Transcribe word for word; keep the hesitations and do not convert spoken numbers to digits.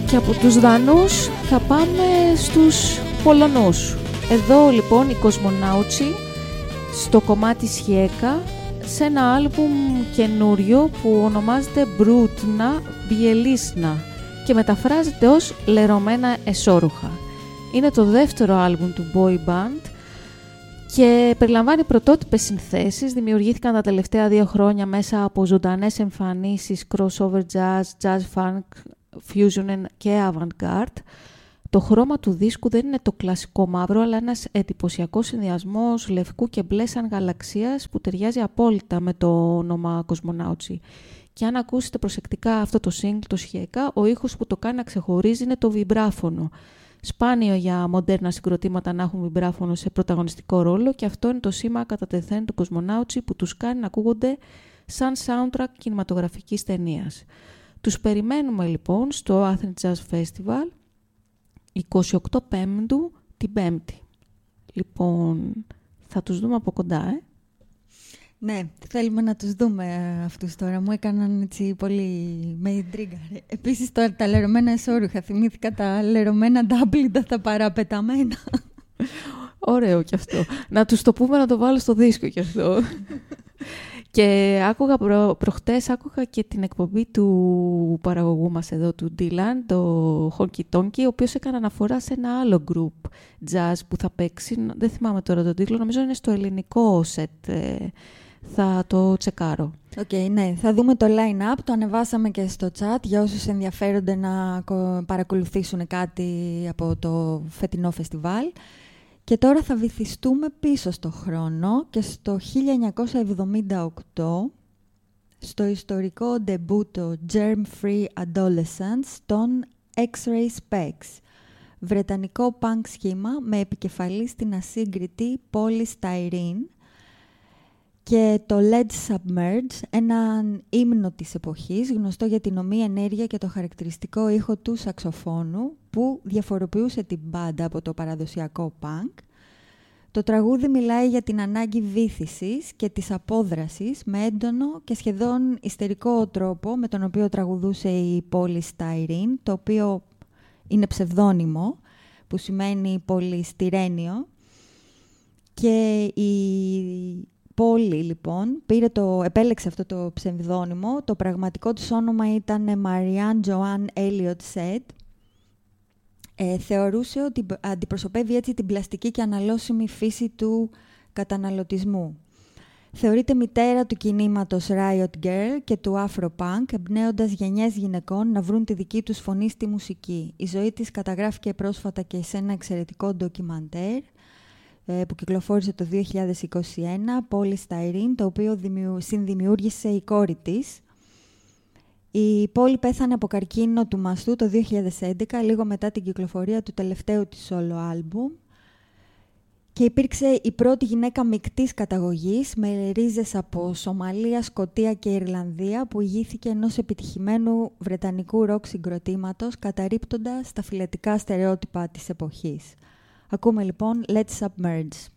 Και από τους Δανούς θα πάμε στους Πολωνούς. Εδώ λοιπόν οι Κοσμονάουτσι στο κομμάτι Σιέκα σε ένα άλμπουμ καινούριο που ονομάζεται Μπρούτνα Μπιελίσνα και μεταφράζεται ως λερωμένα εσώρουχα. Είναι το δεύτερο άλμπουμ του boy band και περιλαμβάνει πρωτότυπες συνθέσεις. Δημιουργήθηκαν τα τελευταία δύο χρόνια μέσα από ζωντανές εμφανίσεις crossover jazz, jazz funk, fusion και avant-garde. Το χρώμα του δίσκου δεν είναι το κλασικό μαύρο, αλλά ένας εντυπωσιακός συνδυασμός λευκού και μπλε σαν γαλαξίας που ταιριάζει απόλυτα με το όνομα Κοσμονάουτσι. Και αν ακούσετε προσεκτικά αυτό το single, το Σιέκα, ο ήχος που το κάνει να ξεχωρίζει είναι το βιμπράφωνο. Σπάνιο για μοντέρνα συγκροτήματα να έχουν βιμπράφωνο σε πρωταγωνιστικό ρόλο και αυτό είναι το σήμα κατά τεθέν του Κοσμονάουτσι που τους κάνει να ακούγονται σαν soundtrack κινηματογραφικής ταινίας. Τους περιμένουμε λοιπόν στο Athens Jazz Festival εικοστή όγδοη Πέμπτου την Πέμπτη. Λοιπόν, θα τους δούμε από κοντά, ε. Ναι, θέλουμε να τους δούμε αυτούς τώρα. Μου έκαναν έτσι πολύ... με ιντρίγκαρε. Επίσης τώρα τα λερωμένα εσώρουχα. Θυμήθηκα τα λερωμένα ντάμπλιντα, τα παραπεταμένα. Ωραίο κι αυτό. Να τους το πούμε να το βάλω στο δίσκο κι αυτό. Και άκουγα προ, προχτές άκουγα και την εκπομπή του παραγωγού μας εδώ, του Dylan, το Honky Tonky, ο οποίος έκανε αναφορά σε ένα άλλο group jazz που θα παίξει. Δεν θυμάμαι τώρα τον τίτλο, νομίζω είναι στο ελληνικό set. Θα το τσεκάρω. Οκ, okay, ναι. Θα δούμε το line-up. Το ανεβάσαμε και στο chat για όσους ενδιαφέρονται να παρακολουθήσουν κάτι από το φετινό φεστιβάλ. Και τώρα θα βυθιστούμε πίσω στο χρόνο και στο χίλια εννιακόσια εβδομήντα οκτώ στο ιστορικό ντεμπούτο Germ Free Adolescence των X-Ray Specs, βρετανικό punk σχήμα με επικεφαλή στην ασύγκριτη Polly Styrene, και το Lead Submerge, έναν ύμνο της εποχής, γνωστό για την ομοία ενέργεια και το χαρακτηριστικό ήχο του σαξοφόνου, που διαφοροποιούσε την μπάντα από το παραδοσιακό punk. Το τραγούδι μιλάει για την ανάγκη βύθισης και της απόδρασης με έντονο και σχεδόν ιστερικό τρόπο με τον οποίο τραγουδούσε η Polly Styrene, το οποίο είναι ψευδόνυμο, που σημαίνει πολυστυρένιο, και η Πόλη, λοιπόν, πήρε το, επέλεξε αυτό το ψευδόνυμο. Το πραγματικό του όνομα ήταν Marianne Joanne Elliott Said. Ε, θεωρούσε ότι αντιπροσωπεύει έτσι την πλαστική και αναλώσιμη φύση του καταναλωτισμού. Θεωρείται μητέρα του κινήματος Riot Girl και του Afro-Punk, εμπνέοντας γενιές γυναικών να βρουν τη δική τους φωνή στη μουσική. Η ζωή της καταγράφηκε πρόσφατα και σε ένα εξαιρετικό ντοκιμαντέρ που κυκλοφόρησε το δύο χιλιάδες είκοσι ένα, Polly Styrene, το οποίο δημιου... συνδημιούργησε η κόρη της. Η Polly πέθανε από καρκίνο του μαστού το δύο χιλιάδες έντεκα, λίγο μετά την κυκλοφορία του τελευταίου της solo άλμπουμ, και υπήρξε η πρώτη γυναίκα μεικτής καταγωγής με ρίζες από Σομαλία, Σκωτία και Ιρλανδία που ηγήθηκε ενός επιτυχημένου βρετανικού ροκ συγκροτήματος, καταρρίπτοντας τα φιλετικά στερεότυπα της εποχής. Ακούμε λοιπόν Let's Submerge.